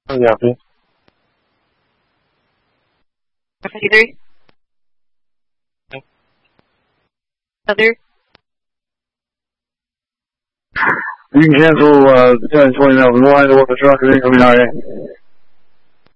Yeah, please. 53. Other. You can cancel 10-20 Melvin 1 to work the truck and incoming RA.